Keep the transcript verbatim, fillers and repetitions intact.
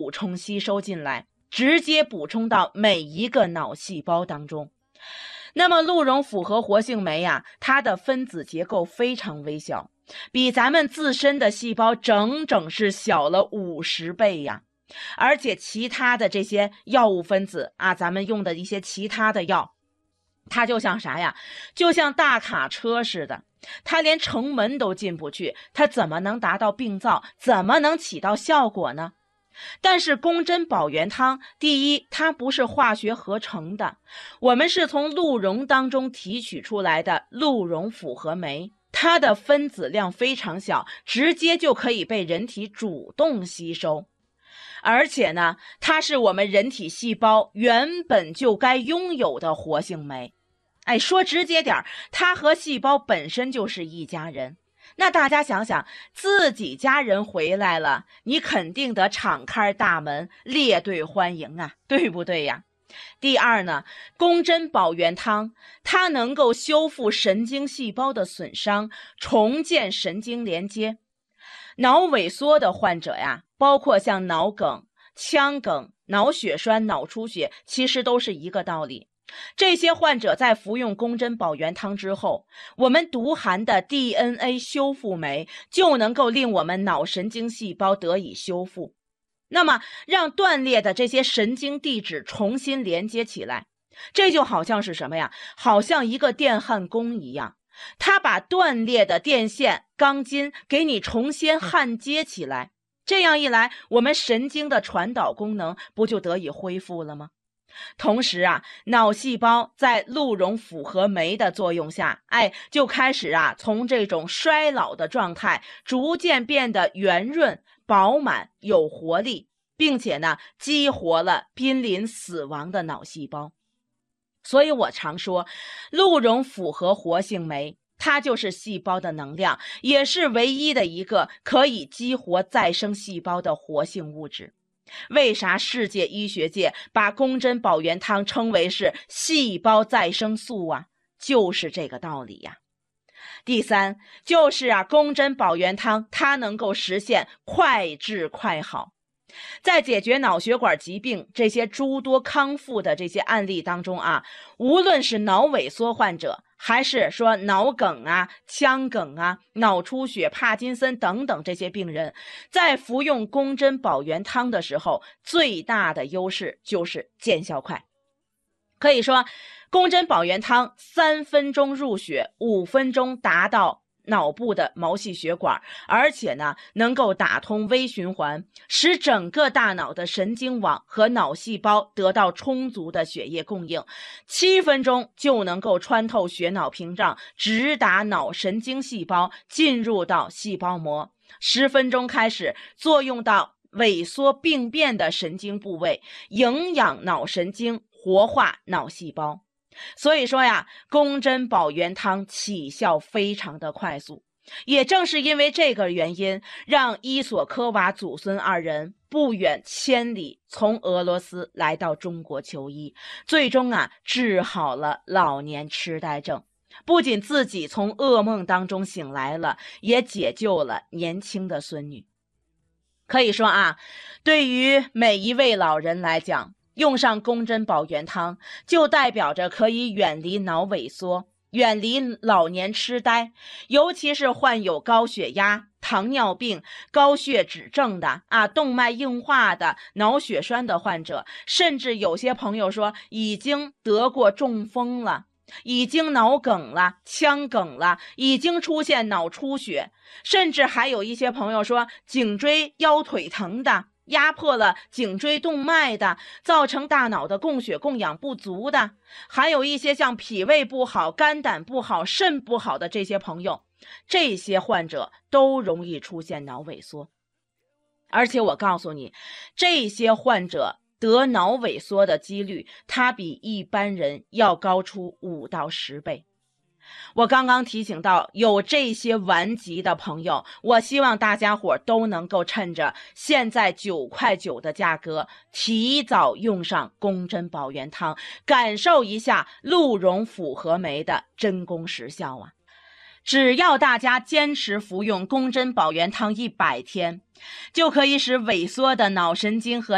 补充吸收进来，直接补充到每一个脑细胞当中。那么鹿茸复合活性酶呀、啊，它的分子结构非常微小，比咱们自身的细胞整整是小了五十倍呀。而且其他的这些药物分子啊，咱们用的一些其他的药，它就像啥呀？就像大卡车似的，它连城门都进不去，它怎么能达到病灶？怎么能起到效果呢？但是宫贞保元汤，第一，它不是化学合成的，我们是从鹿茸当中提取出来的鹿茸复合酶，它的分子量非常小，直接就可以被人体主动吸收。而且呢，它是我们人体细胞原本就该拥有的活性酶。哎，说直接点，它和细胞本身就是一家人。那大家想想，自己家人回来了，你肯定得敞开大门，列队欢迎啊，对不对呀？第二呢，宫贞保元汤，它能够修复神经细胞的损伤，重建神经连接。脑萎缩的患者呀，包括像脑梗、腔梗、脑血栓、脑出血，其实都是一个道理。这些患者在服用宫贞保元汤之后，我们独含的 D N A 修复酶就能够令我们脑神经细胞得以修复，那么让断裂的这些神经递质重新连接起来。这就好像是什么呀？好像一个电焊工一样，他把断裂的电线、钢筋给你重新焊接起来。这样一来，我们神经的传导功能不就得以恢复了吗？同时啊，脑细胞在鹿茸复合酶的作用下，哎，就开始啊，从这种衰老的状态逐渐变得圆润、饱满、有活力，并且呢，激活了濒临死亡的脑细胞。所以我常说，鹿茸复合活性酶，它就是细胞的能量，也是唯一的一个可以激活再生细胞的活性物质。为啥世界医学界把宫贞保元汤称为是细胞再生素啊？就是这个道理呀。第三，就是啊，宫贞保元汤它能够实现快治快好。在解决脑血管疾病这些诸多康复的这些案例当中啊，无论是脑萎缩患者，还是说脑梗啊、腔梗啊、脑出血、帕金森等等这些病人，在服用宫贞保元汤的时候，最大的优势就是见效快。可以说，宫贞保元汤三分钟入血，五分钟达到脑部的毛细血管，而且呢，能够打通微循环，使整个大脑的神经网和脑细胞得到充足的血液供应。七分钟就能够穿透血脑屏障，直达脑神经细胞，进入到细胞膜。十分钟开始作用到萎缩病变的神经部位，营养脑神经，活化脑细胞。所以说呀，宫贞保元汤起效非常的快速。也正是因为这个原因，让伊索科瓦祖孙二人不远千里从俄罗斯来到中国求医，最终啊治好了老年痴呆症。不仅自己从噩梦当中醒来了，也解救了年轻的孙女。可以说啊，对于每一位老人来讲，用上宫贞保元汤，就代表着可以远离脑萎缩，远离老年痴呆，尤其是患有高血压、糖尿病、高血脂症的啊，动脉硬化的、脑血栓的患者，甚至有些朋友说已经得过中风了，已经脑梗了、腔梗了，已经出现脑出血，甚至还有一些朋友说颈椎腰腿疼的，压迫了颈椎动脉的，造成大脑的供血供氧不足的，还有一些像脾胃不好、肝胆不好、肾不好的这些朋友，这些患者都容易出现脑萎缩。而且我告诉你，这些患者得脑萎缩的几率，它比一般人要高出五到十倍。我刚刚提醒到有这些顽疾的朋友，我希望大家伙都能够趁着现在九块九的价格，提早用上宫贞保元汤，感受一下鹿茸复合酶的真功实效啊！只要大家坚持服用宫贞保元汤一百天，就可以使萎缩的脑神经和